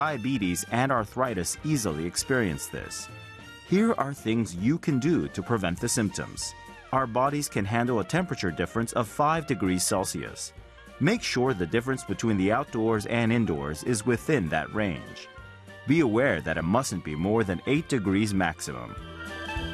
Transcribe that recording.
Diabetes and arthritis easily experience this. Here are things you can do to prevent the symptoms. Our bodies can handle a temperature difference of 5 degrees Celsius. Make sure the difference between the outdoors and indoors is within that range. Be aware that it mustn't be more than 8 degrees maximum.